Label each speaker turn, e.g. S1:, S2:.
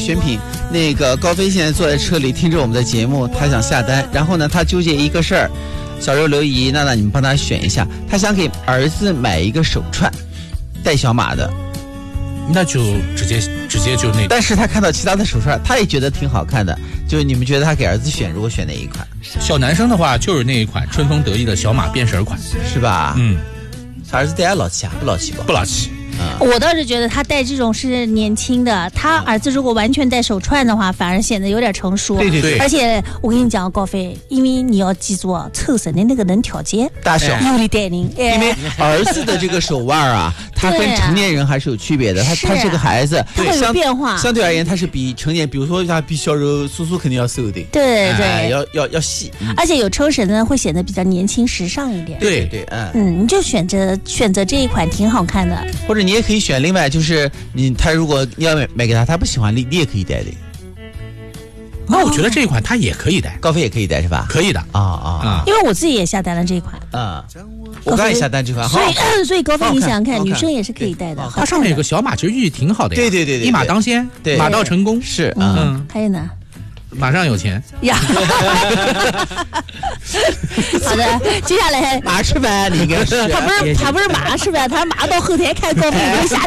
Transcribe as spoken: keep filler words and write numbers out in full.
S1: 选品。那个高飞现在坐在车里听着我们的节目，他想下单，然后呢，他纠结一个事儿。小肉、刘姨、娜娜，你们帮他选一下，他想给儿子买一个手串，带小马的。
S2: 那就直接直接就那个，
S1: 但是他看到其他的手串，他也觉得挺好看的。就你们觉得他给儿子选，如果选哪一款？
S2: 小男生的话就是那一款春风得意的小马变身款，
S1: 是吧？
S2: 嗯，
S1: 小儿子戴老气啊，不老气吧？
S2: 不老气。
S3: 我倒是觉得他戴这种是年轻的，他儿子如果完全戴手串的话，反而显得有点成熟。
S2: 对对对。
S3: 而且我跟你讲，高飞，因为你要记住，凑身的那个能调节，
S1: 大小
S3: 有的带领。
S1: 因为儿子的这个手腕啊，他跟成年人还是有区别的。他他是个孩子，
S3: 他会有变化。
S1: 相对而言，他是比成年，比如说他比小肉叔叔肯定要瘦的。
S3: 对对，
S1: 哎、要要要细。
S3: 而且有抽绳呢，会显得比较年轻时尚一点。
S1: 对对，嗯
S3: 嗯，你就选择选择这一款挺好看的。
S1: 或者你也可以选另外。就是你，他如果你要买买给他，他不喜欢，你你也可以带的。
S2: 那我觉得这一款他也可以带，
S1: 高飞也可以带是吧？
S2: 可以的
S1: 啊啊啊！
S3: 因为我自己也下单了这一款
S1: 啊，我刚也下单这款，
S3: 所以、嗯、所以高飞你想想看，女生也是可以带的。
S2: 它上面有个小马，其实寓意挺好的呀。
S1: 对对对对，
S2: 一马当先，
S1: 对，
S2: 马到成功
S1: 是
S3: 嗯，嗯还有呢。
S2: 马上有钱
S3: 呀！好的，接下来
S1: 马吃饭，你应该是
S3: 他不是他不是马吃饭，他是马到后台看高飞有下